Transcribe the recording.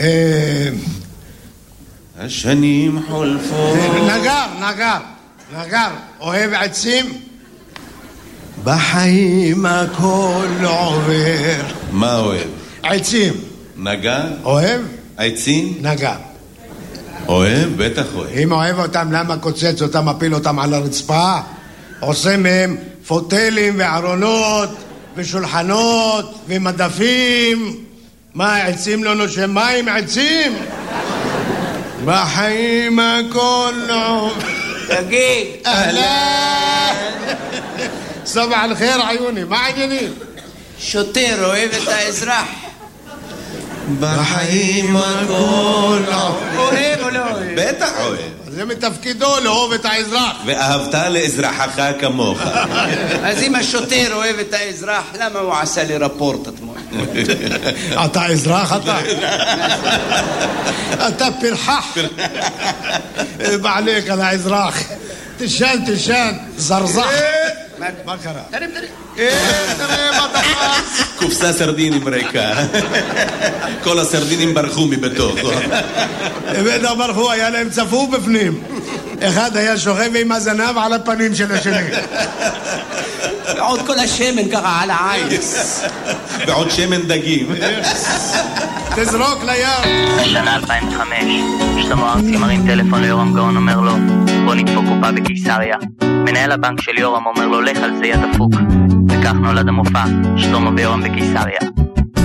השנים חולפות. נגר, אוהב עצים? בחיים הכל עובר. מה אוהב? עצים. נגר? אוהב? עצים? נגר. אוהב? בטח אוהב. אם אוהב אותם, למה קוצץ אותם, מפיל אותם על הרצפה? עושה מהם פוטלים וארונות ושולחנות ומדפים. מה, עצים לא נושם מים? עצים? בחיים הכל עובר. תגיד. אהלן. סבח אל-חיר עיוני, מה העניינים? שוטר אוהב את האזרח. בחיים הכל אוהב או לא אוהב? בטח אוהב. זה מתפקידו לאהוב את האזרח. ואהבת לאזרחך כמוך. אז אם השוטר אוהב את האזרח, למה הוא עשה לי רפורט אתמול? אתה אזרח אתה? אתה פרחח. בעליק על האזרח. תשן, זרזח. מה קרה? תראה מה תפס. קופסה סרדינים ריקה. כל הסרדינים ברחו מבתוך. בטח ברחו, היה להם צפוף בפנים. אחד היה שוכב עם הזנב על הפנים של השני. ועוד כל השמן ככה על העין. ועוד שמן דגים. תזרוק לים. בשנה 2005, שלמה ארצי מרים טלפון ליורם גאון, אומר לו, בוא נדפוק קופה בקיסריה. מנהל הבנק של יורם אומר לו, לך על זה יא דפוק. וכך נולד המופע, שלמה ויורם בקיסריה.